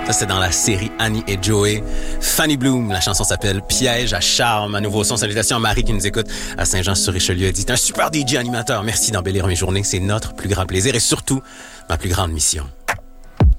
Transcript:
Ça, c'est dans la série Annie et Joey. Fanny Bloom, la chanson s'appelle Piège à charme. À nouveau son, salutations à Marie qui nous écoute à Saint-Jean-sur-Richelieu. Elle dit, un super DJ animator. Merci d'embellir mes journées. C'est notre plus grand plaisir et surtout ma plus grande mission.